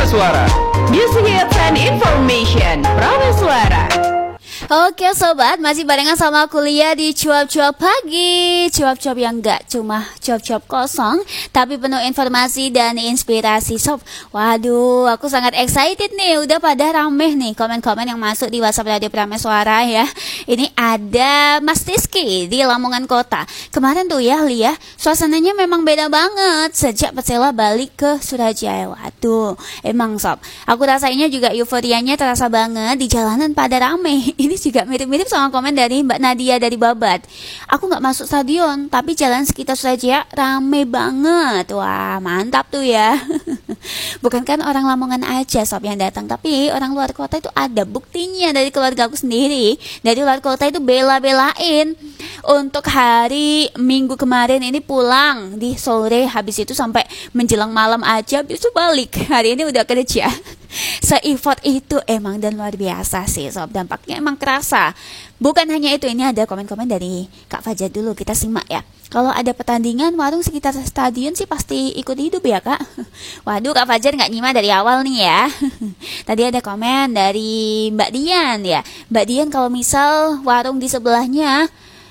Prameswara. Music hits and information. Prameswara. Oke sobat, masih barengan sama kuliah di cuap-cuap pagi. Cuap-cuap yang gak cuma cuap-cuap kosong, tapi penuh informasi dan inspirasi sob. Waduh, aku sangat excited nih. Udah pada rame nih komen-komen yang masuk di WhatsApp Radio Prameswara ya. Ini ada Mas Rizky di Lamongan Kota. Kemarin tuh ya Lia, suasananya memang beda banget sejak Persela balik ke Surabaya. Waduh, emang sob, aku rasanya juga euforianya terasa banget di jalanan pada rame. Ini juga mirip-mirip sama komen dari Mbak Nadia dari Babat. Aku nggak masuk stadion, tapi jalan sekitar Surabaya rame banget. Wah, mantap tuh ya. Bukan kan orang Lamongan aja sob yang datang, tapi orang luar kota itu ada buktinya. Dari keluarga aku sendiri, dari luar kota itu bela-belain untuk hari Minggu kemarin ini pulang di sore, habis itu sampai menjelang malam aja, habis itu balik. Hari ini udah kerja. Se-effort itu emang dan luar biasa sih sob, dampaknya emang kerasa. Bukan hanya itu, ini ada komen-komen dari Kak Fajar dulu, kita simak ya. Kalau ada pertandingan, warung sekitar stadion sih pasti ikut hidup ya Kak. Waduh, Kak Fajar gak nyimak dari awal nih ya. Tadi ada komen dari Mbak Dian ya. Mbak Dian, kalau misal warung di sebelahnya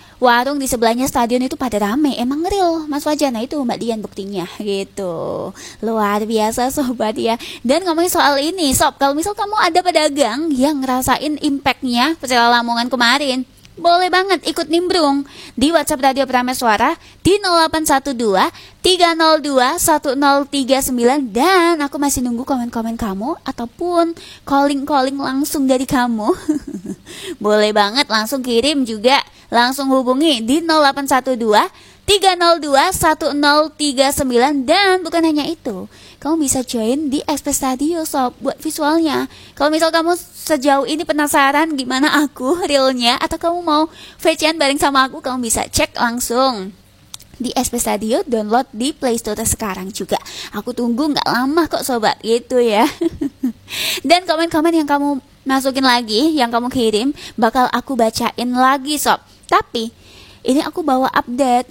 stadion itu pada rame, emang real Mas Fajar. Nah itu Mbak Dian buktinya gitu. Luar biasa sobat ya. Dan ngomongin soal ini sob, kalau misal kamu ada pedagang yang ngerasain impactnya Persela Lamongan kemarin, boleh banget ikut nimbrung di WhatsApp Radio Prameswara di 0812 302 1039. Dan aku masih nunggu komen-komen kamu ataupun calling-calling langsung dari kamu. Boleh banget langsung kirim juga, langsung hubungi di 0812 302 1039. Dan bukan hanya itu, kamu bisa join di Express Radio sob buat visualnya. Kalau misal kamu sejauh ini penasaran gimana aku realnya, atau kamu mau VC-an bareng sama aku, kamu bisa cek langsung di Express Radio, download di Play Store sekarang juga. Aku tunggu nggak lama kok sobat, gitu ya. Dan komen-komen yang kamu masukin lagi, yang kamu kirim, bakal aku bacain lagi sob. Tapi ini aku bawa update.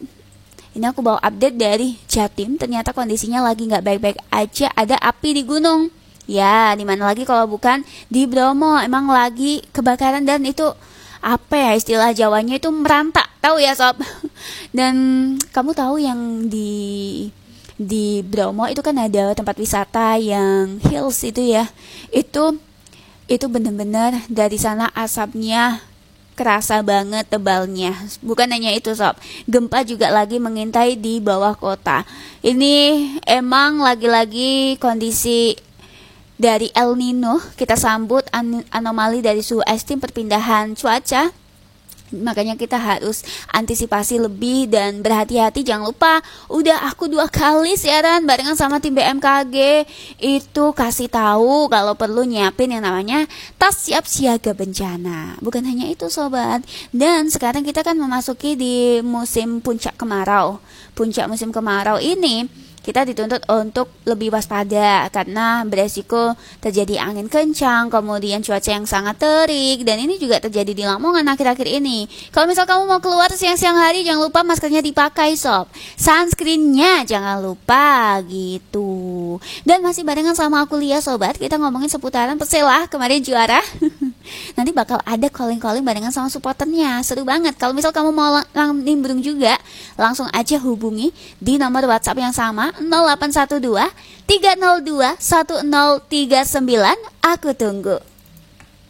Dari Jatim. Ternyata kondisinya lagi nggak baik-baik aja. Ada api di gunung. Ya, di mana lagi kalau bukan di Bromo. Emang lagi kebakaran, dan itu apa ya istilah Jawanya itu merantak. Tahu ya sob? Dan kamu tahu yang di Bromo itu kan ada tempat wisata yang hills itu ya. Itu benar-benar dari sana asapnya kerasa banget tebalnya. Bukan hanya itu sob, gempa juga lagi mengintai di bawah kota. Ini emang lagi-lagi kondisi dari El Nino. Kita sambut anomali dari suhu ekstrim, perpindahan cuaca. Makanya kita harus antisipasi lebih dan berhati-hati. Jangan lupa, udah aku 2 kali siaran barengan sama tim BMKG. Itu kasih tahu kalau perlu nyiapin yang namanya tas siap siaga bencana. Bukan hanya itu sobat. Dan sekarang kita kan memasuki di musim puncak kemarau. Puncak musim kemarau ini kita dituntut untuk lebih waspada karena beresiko terjadi angin kencang, kemudian cuaca yang sangat terik, dan ini juga terjadi di Lamongan akhir-akhir ini. Kalau misal kamu mau keluar siang-siang hari, jangan lupa maskernya dipakai sob, sunscreennya jangan lupa gitu. Dan masih barengan sama aku Lia sobat, kita ngomongin seputaran Persela kemarin juara. Nanti bakal ada calling-calling barengan sama supporternya, seru banget. Kalau misal kamu mau nimbrung juga, langsung aja hubungi di nomor WhatsApp yang sama 0812 302 1039. Aku tunggu.